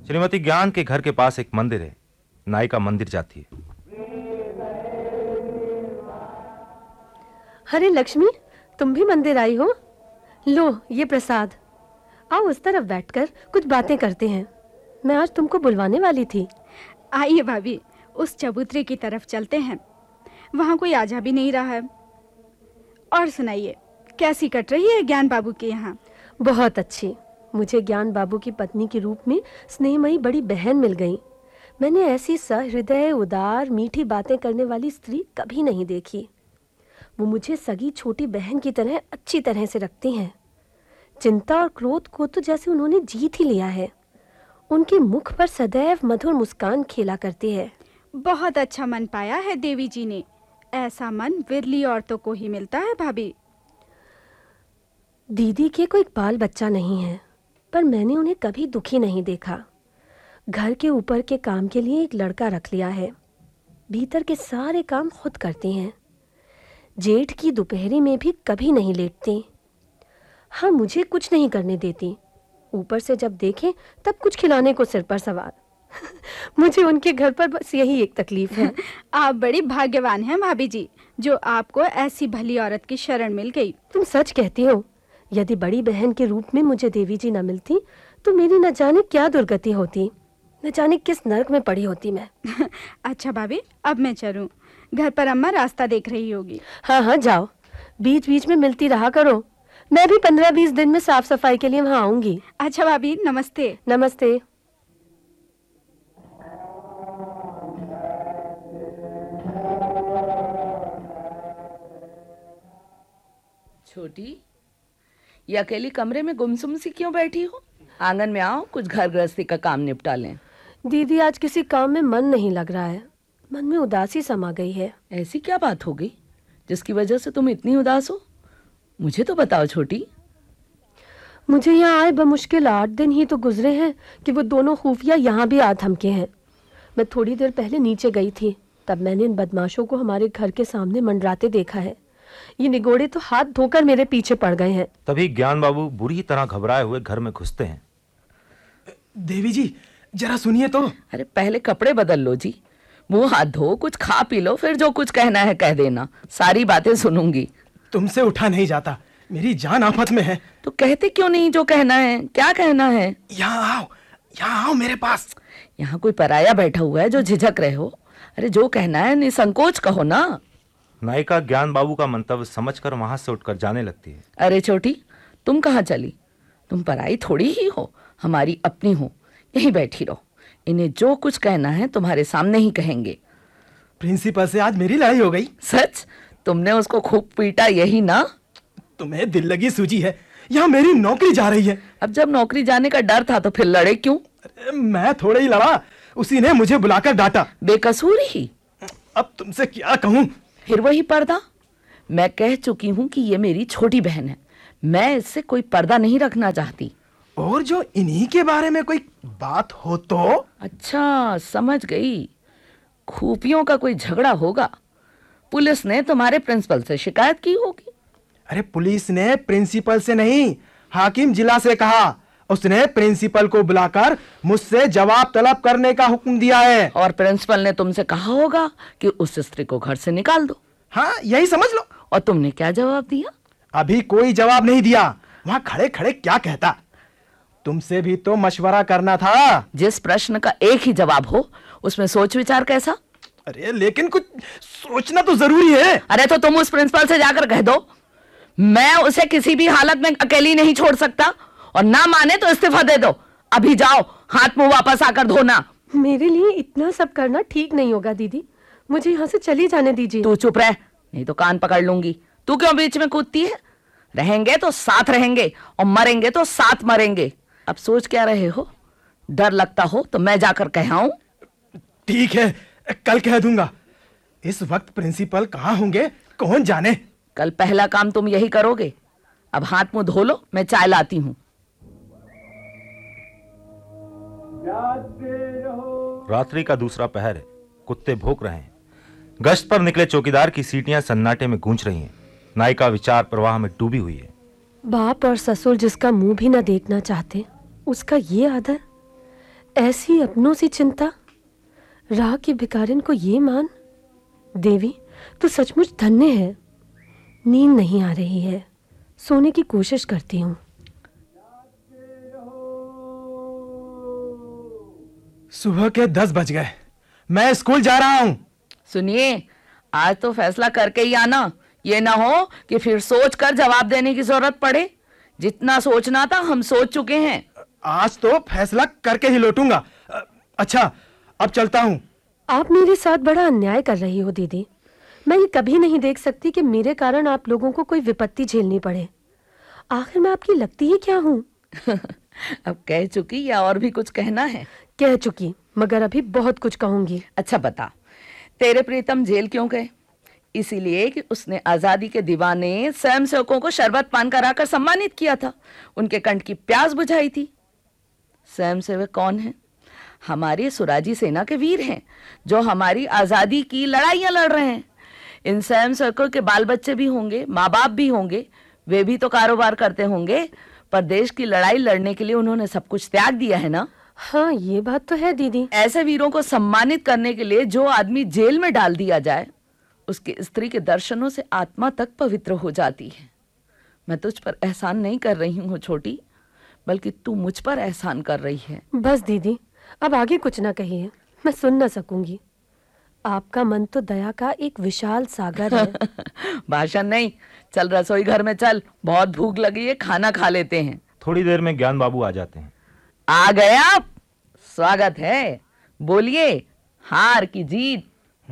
श्रीमती ज्ञान के घर के पास एक मंदिर है, नायिका मंदिर जाती है। अरे लक्ष्मी, तुम भी मंदिर आई हो? लो ये प्रसाद। आओ उस तरफ बैठकर कुछ बातें करते हैं। मैं आज तुमको बुलवाने वाली थी। आइए भाभी, उस चबूतरे की तरफ चलते हैं। वहाँ कोई आ जा भी नहीं रहा है। और सुनाइए, कैसी कट रही है ज्ञान बाबू के यहाँ? बहुत अच्छी। मुझे ज्ञान बाबू की पत्नी के रूप में स्नेहमयी बड़ी बहन मिल गई। मैंने ऐसी सहृदय, उदार, मीठी बातें करने वाली स्त्री कभी नहीं देखी। वो मुझे सगी छोटी बहन की तरह अच्छी तरह से रखती हैं। चिंता और क्रोध को तो जैसे उन्होंने जीत ही लिया है। उनके मुख पर सदैव मधुर मुस्कान खेला करती है। बहुत अच्छा मन पाया है देवी जी ने। ऐसा मन विरली औरतों को ही मिलता है भाभी। दीदी के कोई बाल बच्चा नहीं है, पर मैंने उन्हें कभी दुखी नहीं देखा। घर के ऊपर के काम के लिए एक लड़का रख लिया है। भीतर के सारे काम खुद करती हैं। जेठ की दोपहरी में भी कभी नहीं लेटती। हाँ, मुझे कुछ नहीं करने देती। ऊपर से जब देखें तब कुछ खिलाने को सिर पर सवार। मुझे उनके घर पर बस यही एक तकलीफ है। आप बड़ी भाग्यवान हैं भाभी जी, जो आपको ऐसी भली औरत की शरण मिल गई। तुम सच कहती हो। यदि बड़ी बहन के रूप में मुझे देवी जी न मिलती तो मेरी न जाने क्या दुर्गति होती, न जाने किस नरक में पड़ी होती मैं। अच्छा भाभी, अब मैं चलूं। घर पर अम्मा रास्ता देख रही होगी। हाँ हाँ, जाओ। बीच बीच में मिलती रहा करो। मैं भी 15-20 दिन में साफ सफाई के लिए वहाँ आऊंगी। अच्छा भाभी, नमस्ते। नमस्ते। छोटी, ये अकेली कमरे में गुमसुम सी क्यों बैठी हो? आंगन में आओ, कुछ घर गृहस्थी का काम निपटा लें। दीदी, आज किसी काम में मन नहीं लग रहा है। मन में उदासी समा गई है। ऐसी क्या बात हो गई जिसकी वजह से तुम इतनी उदास हो? मुझे तो बताओ छोटी। मुझे यहाँ आए बमुश्किल 8 दिन ही तो गुजरे हैं कि वो दोनों खुफिया यहाँ भी आ थमके हैं। मैं थोड़ी देर पहले नीचे गई थी, तब मैंने इन बदमाशों को हमारे घर के सामने मंडराते देखा है। ये निगोड़े तो हाथ धोकर मेरे पीछे पड़ गए हैं। तभी ज्ञान बाबू बुरी तरह घबराए हुए घर में घुसते हैं। देवी जी, जरा सुनिए तो। अरे पहले कपड़े बदल लो जी, मुंह हाथ धो, कुछ खा पी लो, फिर जो कुछ कहना है कह देना। सारी बातें सुनूंगी। तुमसे उठा नहीं जाता, मेरी जान आफत में है। तो कहते क्यों नहीं जो कहना है? क्या कहना है? यहाँ आओ मेरे पास। यहाँ कोई पराया बैठा हुआ है जो झिझक रहे हो? अरे जो कहना है निसंकोच कहो ना। नायिका ज्ञान बाबू का मंतव्य समझकर वहां से उठकर जाने लगती है। अरे छोटी, तुम कहाँ चली? तुम पराई थोड़ी ही हो, हमारी अपनी हो। यहीं बैठी रहो। इन्हें जो कुछ कहना है तुम्हारे सामने ही कहेंगे। प्रिंसिपल से आज मेरी लड़ाई हो गई। सच? तुमने उसको खूब पीटा, यही ना? तुम्हें दिल लगी सूझी है, यहाँ मेरी नौकरी जा रही है। अब जब नौकरी जाने का डर था तो फिर लड़े क्यों? मैं थोड़ा ही लड़ा, उसी ने मुझे बुलाकर डांटा। बेकसूर ही। अब तुमसे क्या कहूँ? फिर वही पर्दा। मैं कह चुकी हूँ कि ये मेरी छोटी बहन है, मैं इससे कोई पर्दा नहीं रखना चाहती। और जो इन्हीं के बारे में कोई बात हो तो? अच्छा, समझ गई। खूपियों का कोई झगड़ा होगा। पुलिस ने तुम्हारे प्रिंसिपल से शिकायत की होगी। अरे पुलिस ने प्रिंसिपल से नहीं, हाकिम जिला से कहा। उसने प्रिंसिपल को बुलाकर मुझसे जवाब तलब करने का हुक्म दिया है। और प्रिंसिपल ने तुमसे कहा होगा कि उस स्त्री को घर से निकाल दो। हाँ, यही समझ लो। और तुमने क्या जवाब दिया? अभी कोई जवाब नहीं दिया। वहां खड़े खड़े क्या कहता? तुमसे भी तो मशवरा करना था। जिस प्रश्न का एक ही जवाब हो उसमें सोच विचार कैसा? अरे लेकिन कुछ सोचना तो जरूरी है। अरे तो तुम उस प्रिंसिपल से जाकर कह दो, मैं उसे किसी भी हालत में अकेली नहीं छोड़ सकता, और ना माने तो इस्तीफा दे दो। अभी जाओ, हाथ मुंह वापस आकर धोना। मेरे लिए इतना सब करना ठीक नहीं होगा दीदी, मुझे यहाँ से चली जाने दीजिए। तू चुप रह, नहीं तो कान पकड़ लूंगी। तू क्यों बीच में कूदती है? रहेंगे तो साथ रहेंगे और मरेंगे तो साथ मरेंगे। अब सोच क्या रहे हो? डर लगता हो तो मैं जाकर कह आऊं? ठीक है, कल कह दूंगा। इस वक्त प्रिंसिपल कहाँ होंगे कौन जाने। कल पहला काम तुम यही करोगे। अब हाथ मुंह धो लो, मैं चाय लाती हूँ। रात्रि का दूसरा पहर है। कुत्ते भौंक रहे हैं। गश्त पर निकले चौकीदार की सीटियां सन्नाटे में गूंज रही हैं। नायिका विचार प्रवाह में डूबी हुई है। बाप और ससुर जिसका मुंह भी न देखना चाहते, उसका ये आदर। ऐसी अपनों सी चिंता, राह की भिखारिन को ये मान। देवी, तू सचमुच धन्य है। नींद नहीं आ रही है, सोने की कोशिश करती हूँ। सुबह के 10 बज गए, मैं स्कूल जा रहा हूँ। सुनिए, आज तो फैसला करके ही आना, ये ना हो कि फिर सोच कर जवाब देने की जरूरत पड़े। जितना सोचना था हम सोच चुके हैं। आज तो फैसला करके ही लौटूंगा। अच्छा, अब चलता हूँ। आप मेरे साथ बड़ा अन्याय कर रही हो दीदी। मैं ये कभी नहीं देख सकती कि मेरे कारण आप लोगों को कोई विपत्ति झेलनी पड़े। आखिर मैं आपकी लगती ही क्या हूँ? अब कह चुकी या और भी कुछ कहना है? कह चुकी, मगर अभी बहुत कुछ कहूंगी। अच्छा बता, तेरे प्रीतम जेल क्यों गए? इसीलिए कि उसने आजादी के दीवाने स्वयं सेवकों को शरबत पान कराकर सम्मानित किया था, उनके कंठ की प्यास बुझाई थी। स्वयं सेवक कौन है? हमारी सुराजी सेना के वीर हैं, जो हमारी आजादी की लड़ाइयां लड़ रहे हैं। इन स्वयं सेवकों के बाल बच्चे भी होंगे, माँ बाप भी होंगे, वे भी तो कारोबार करते होंगे, पर देश की लड़ाई लड़ने के लिए उन्होंने सब कुछ त्याग दिया है ना। हाँ, ये बात तो है दीदी। ऐसे वीरों को सम्मानित करने के लिए जो आदमी जेल में डाल दिया जाए, उसकी स्त्री के दर्शनों से आत्मा तक पवित्र हो जाती है। मैं तुझ पर एहसान नहीं कर रही हूँ छोटी, बल्कि तू मुझ पर एहसान कर रही है। बस दीदी, अब आगे कुछ ना कहिए, मैं सुन न सकूंगी। आपका मन तो दया का एक विशाल सागर है। भाषण नहीं, चल रसोई घर में चल, बहुत भूख लगी है, खाना खा लेते हैं। थोड़ी देर में ज्ञान बाबू आ जाते हैं। आ गए आप? स्वागत है, बोलिए, हार की जीत?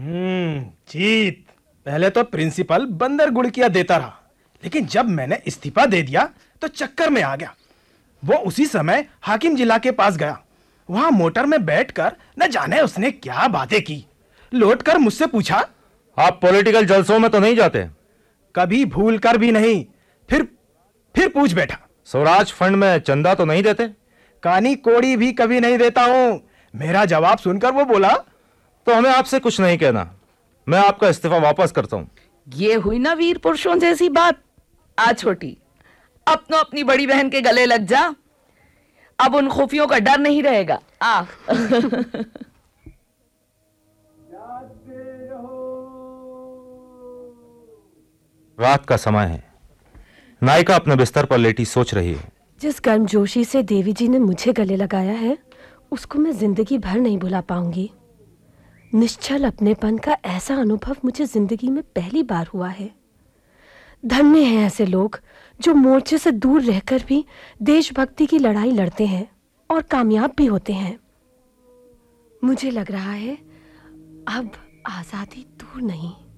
जीत। पहले तो प्रिंसिपल बंदर गुड़किया देता रहा, लेकिन जब मैंने इस्तीफा दे दिया तो चक्कर में आ गया। वो उसी समय हाकिम जिला के पास गया। वहां मोटर में बैठकर न जाने उसने क्या बातें की। लौटकर मुझसे पूछा, आप पॉलिटिकल जलसों में तो नहीं जाते? कभी भूल कर भी नहीं। फिर पूछ बैठा, स्वराज फंड में चंदा तो नहीं देते? कानी कोड़ी भी कभी नहीं देता हूं। मेरा जवाब सुनकर वो बोला, तो हमें आपसे कुछ नहीं कहना, मैं आपका इस्तीफा वापस करता हूं। ये हुई ना वीर पुरुषों जैसी बात। आ छोटी, अब तो अपनी बड़ी बहन के गले लग जा, अब उन खुफियों का डर नहीं रहेगा। आ रात का समय है। नायिका अपने बिस्तर पर लेटी सोच रही है। जिस गर्मजोशी से देवी जी ने मुझे गले लगाया है, उसको मैं जिंदगी भर नहीं भुला पाऊंगी। निश्चल अपनेपन का ऐसा अनुभव मुझे जिंदगी में पहली बार हुआ है। धन्य हैं ऐसे लोग जो मोर्चे से दूर रहकर भी देशभक्ति की लड़ाई लड़ते हैं और कामयाब भी होते हैं। मुझे लग रहा है अब आजादी दूर नहीं,